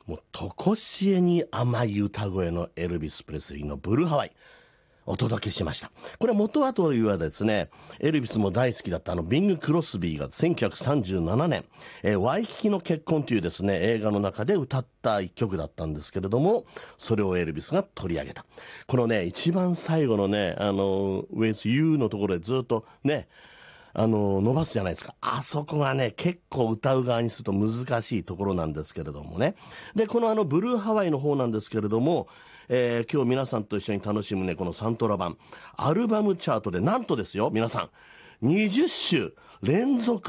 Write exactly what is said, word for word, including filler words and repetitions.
もう常しえに甘い歌声のエルビス・プレスリーのブルーハワイお届けしました。これ元はというはですね、エルビスも大好きだったあのビング・クロスビーがせんきゅうひゃくさんじゅうななねん、えー、ワイキキの結婚というですね映画の中で歌った一曲だったんですけれども、それをエルビスが取り上げた。このね一番最後のねあの With You のところでずっとねあの伸ばすじゃないですか。あそこがね結構歌う側にすると難しいところなんですけれどもね。でこのあのブルーハワイの方なんですけれども、えー、今日皆さんと一緒に楽しむねこのサントラ版アルバムチャートでなんとですよ皆さんにじゅっしゅ連続